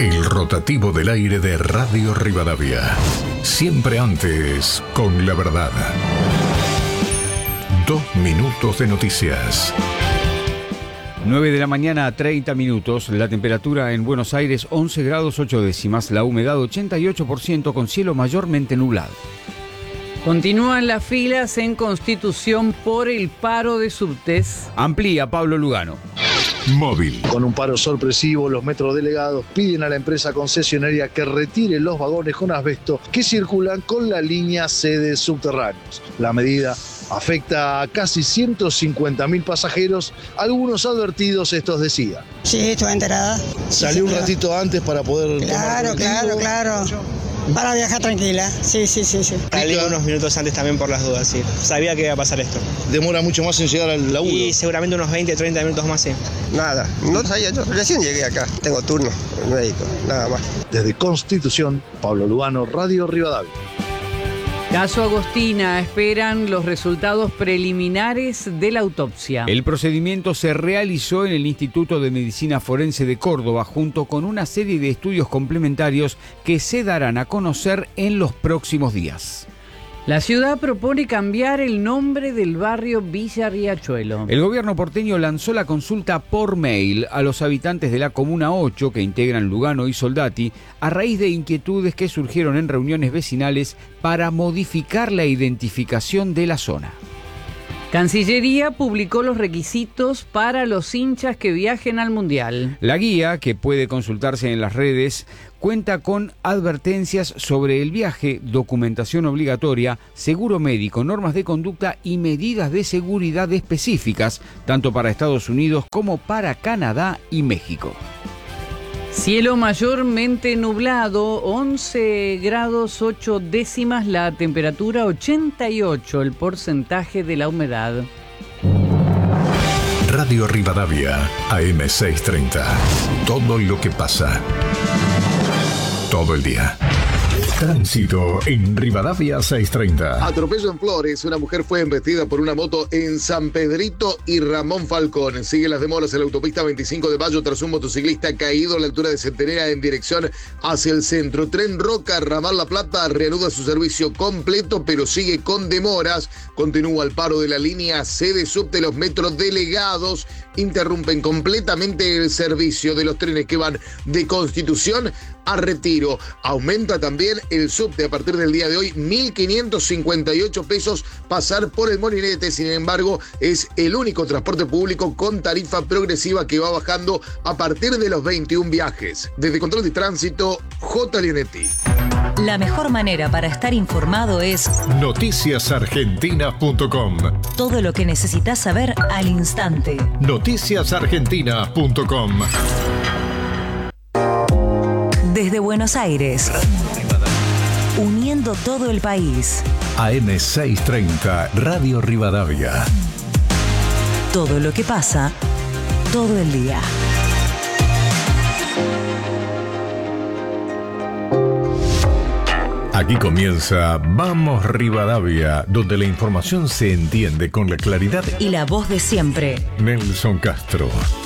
El rotativo del aire de Radio Rivadavia. Siempre antes, con la verdad. 2 minutos de noticias. 9 de la mañana a 30 minutos. La temperatura en Buenos Aires 11 grados 8 décimas. La humedad 88% con cielo mayormente nublado. Continúan las filas en Constitución por el paro de subtes. Amplía Pablo Lugano. Móvil. Con un paro sorpresivo, los metrodelegados piden a la empresa concesionaria que retire los vagones con asbesto que circulan con la línea C de subterráneos. La medida afecta a casi 150.000 pasajeros, algunos advertidos, estos decían. Sí, estoy enterada. Salí un ratito antes para poder Claro. Para viajar tranquila, sí. Salí unos minutos antes también por las dudas, sí. Sabía que iba a pasar esto. ¿Demora mucho más en llegar al laburo? Y seguramente unos 20, 30 minutos más, sí. Nada, no sabía yo. Recién llegué acá. Tengo turno médico, nada más. Desde Constitución, Pablo Lugano, Radio Rivadavia. Caso Agostina, esperan los resultados preliminares de la autopsia. El procedimiento se realizó en el Instituto de Medicina Forense de Córdoba junto con una serie de estudios complementarios que se darán a conocer en los próximos días. La ciudad propone cambiar el nombre del barrio Villa Riachuelo. El gobierno porteño lanzó la consulta por mail a los habitantes de la Comuna 8 que integran Lugano y Soldati a raíz de inquietudes que surgieron en reuniones vecinales para modificar la identificación de la zona. Cancillería publicó los requisitos para los hinchas que viajen al Mundial. La guía, que puede consultarse en las redes, cuenta con advertencias sobre el viaje, documentación obligatoria, seguro médico, normas de conducta y medidas de seguridad específicas, tanto para Estados Unidos como para Canadá y México. Cielo mayormente nublado, 11 grados 8 décimas, la temperatura 88, el porcentaje de la humedad. Radio Rivadavia, AM 630. Todo lo que pasa. Todo el día. Tránsito en Rivadavia 630. Atropello en Flores. Una mujer fue embestida por una moto en San Pedrito y Ramón Falcón. Sigue las demoras en la autopista 25 de Mayo tras un motociclista caído a la altura de Centenera en dirección hacia el centro. Tren Roca, Ramal La Plata, reanuda su servicio completo, pero sigue con demoras. Continúa el paro de la línea C de subte. Los metrodelegados interrumpen completamente el servicio de los trenes que van de Constitución a Retiro. Aumenta también el subte a partir del día de hoy, 1.558 pesos pasar por el Molinete. Sin embargo, es el único transporte público con tarifa progresiva que va bajando a partir de los 21 viajes. Desde Control de Tránsito, J. Leonetti. La mejor manera para estar informado es noticiasargentinas.com. Todo lo que necesitas saber al instante. noticiasargentinas.com. Desde Buenos Aires, uniendo todo el país. AM 630, Radio Rivadavia. Todo lo que pasa, todo el día. Aquí comienza Vamos Rivadavia, donde la información se entiende con la claridad y la voz de siempre. Nelson Castro.